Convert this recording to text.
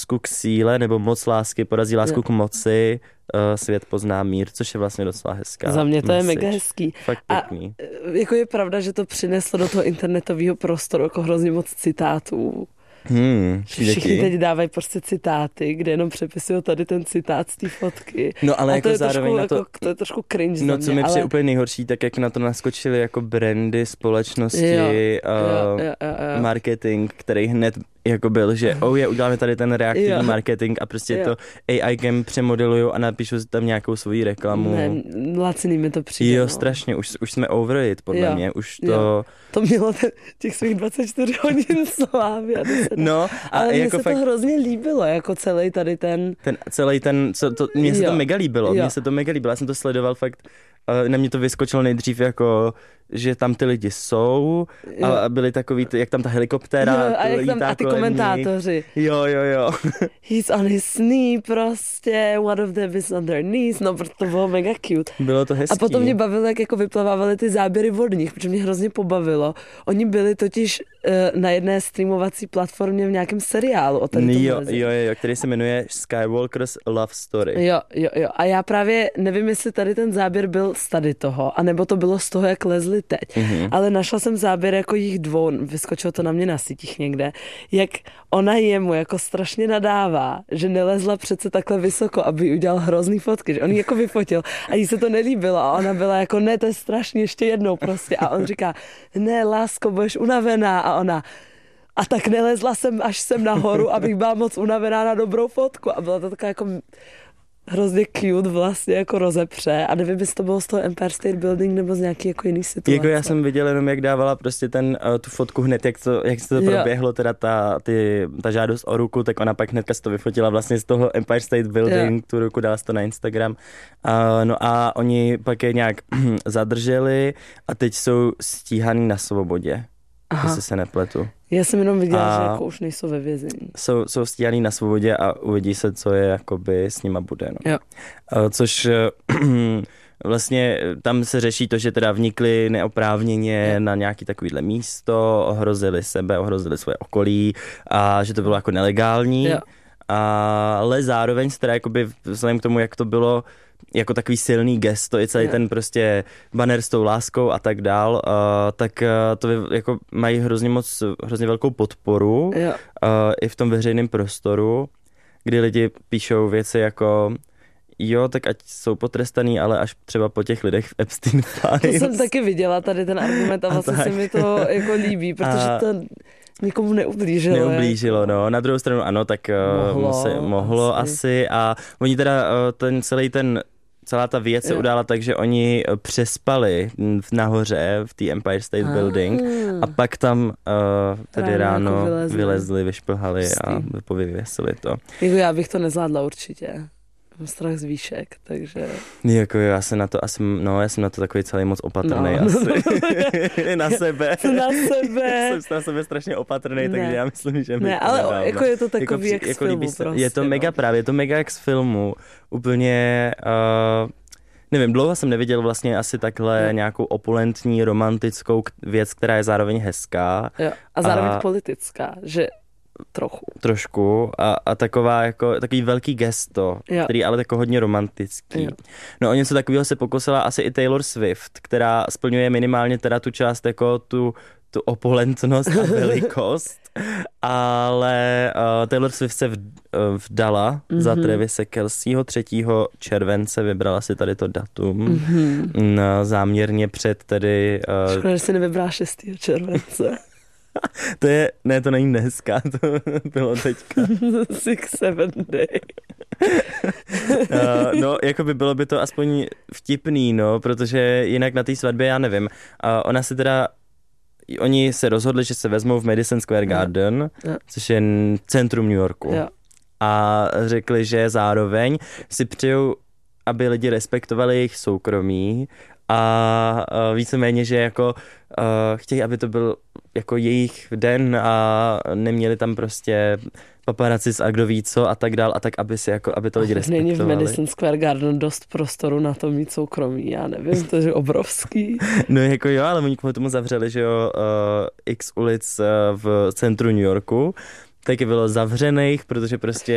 lásku k síle, nebo moc lásky porazí lásku k moci, svět pozná mír, což je vlastně docela hezká. Za mě to message. je mega hezký. Fakt pěkný. A jako je pravda, že to přineslo do toho internetového prostoru jako hrozně moc citátů. Všichni teď dávají prostě citáty, kde jenom přepisují tady ten citát z té fotky. No ale a jako to je zároveň trošku, na to... to je trošku cringe No za mě, co mi přijde ale... úplně nejhorší, tak jak na to naskočili jako brandy, společnosti, jo. marketing, který hned jako byl, že uděláme tady ten reaktivní marketing a prostě to AIkem přemodelujou a napíšou si tam nějakou svoji reklamu. Ne, laciný mi to přijde. Jo, strašně, už jsme over it, podle mě, už to... Jo. To mělo těch svých 24 hodin slávy. No, ale jako mně se to hrozně líbilo, jako celý tady ten... Mně se to mega líbilo, já jsem to sledoval fakt, na mě to vyskočilo nejdřív jako, že tam ty lidi jsou a byli takový, jak tam ta helikoptéra a jak tam, a ty komentátoři. Jo. He's on his knee prostě, one of them is on their knees, no to bylo mega cute. Bylo to hezký. A potom mě bavilo, jak jako vyplavávaly ty záběry vodních, protože mě hrozně pobavilo. Oni byli totiž na jedné streamovací platformě v nějakém seriálu o tady jo, který se jmenuje Skywalker's Love Story. Jo. A já právě nevím, jestli tady ten záběr byl z tady toho, anebo to bylo z toho, jak lezli teď. Ale našla jsem záběr jako jich dvou, vyskočilo to na mě na sítích někde, jak ona jemu jako strašně nadává, že nelezla přece takhle vysoko, aby udělal hrozný fotky, že on ji jako vyfotil a jí se to nelíbilo a ona byla jako ne, to je strašně, ještě jednou prostě a on říká, ne, lásko, budeš unavená a ona a tak nelezla jsem až sem nahoru, abych byla moc unavená na dobrou fotku a byla to taková jako hrozně cute vlastně jako rozepře a nevím, jestli to bylo z toho Empire State Building nebo z nějaký jako jiný situace. Jako já jsem viděl jenom, jak dávala prostě tu fotku hned, jak se to proběhlo, teda ta žádost o ruku, tak ona pak hnedka si to vyfotila vlastně z toho Empire State Building, tu ruku dala si to na Instagram. No a oni pak je nějak zadrželi a teď jsou stíhaný na svobodě. Jestli se nepletu. Já jsem jenom viděla, že jako už nejsou ve vězení. Jsou stíhaný na svobodě a uvidí se, co je jakoby s nima bude. No. Jo. Což vlastně tam se řeší to, že teda vnikli neoprávněně na nějaký takovýhle místo, ohrozili sebe, ohrozili svoje okolí a že to bylo jako nelegální. Jo. Ale zároveň se teda jakoby vzhledem k tomu, jak to bylo jako takový silný gesto, i celý ten prostě banner s tou láskou a tak dál, tak to jako mají hrozně velkou podporu i v tom veřejném prostoru, kdy lidi píšou věci jako jo, tak ať jsou potrestaný, ale až třeba po těch lidech v Epstein Files. To jsem taky viděla tady ten argument a vlastně se mi to jako líbí, protože to nikomu neublížilo. Neublížilo, no. Na druhou stranu ano, tak mohlo asi. A oni teda celá ta věc se udála tak, že oni přespali nahoře v té Empire State Building a pak tam tedy ráno jako vylezli, vyšplhali a povyvěsili to. Jako já bych to nezvládla určitě. Mám strach z výšek, takže... Jako já jsem na to asi, já jsem na to takový celý moc opatrnej asi. Na sebe. Jsem na sebe strašně opatrnej, takže já myslím, že ne, ale jako je to takový jak z filmu prostě. Je to mega právě, je to mega jak z filmu. Úplně... nevím, dlouho jsem neviděl vlastně asi takhle nějakou opulentní, romantickou věc, která je zároveň hezká. Jo, a zároveň politická, že... Trošku a taková jako takový velký gesto, který ale jako hodně romantický. Jo. No o něco takového se pokusila asi i Taylor Swift, která splňuje minimálně teda tu část jako tu opulentnost a velikost, ale Taylor Swift se vdala za Travise Kelceho 3. července, vybrala si tady to datum záměrně před tedy... Škoda, že si nevybrala 6. července. To není dneska, to bylo teďka. 6-7 day. No, jako by bylo by to aspoň vtipný, no, protože jinak na té svatbě já nevím. Oni se rozhodli, že se vezmou v Madison Square Garden, což je centrum New Yorku. A řekli, že zároveň si přejou, aby lidi respektovali jejich soukromí a víceméně, že jako chtějí, aby to byl jako jejich den a neměli tam prostě paparazzi a kdo ví co a tak dál a tak, aby to lidi respektovali. Není v Madison Square Garden dost prostoru na to mít soukromí, já nevím, to je obrovský. No jako jo, ale oni kvůli tomu zavřeli, že jo, x ulic v centru New Yorku, taky bylo zavřených, protože prostě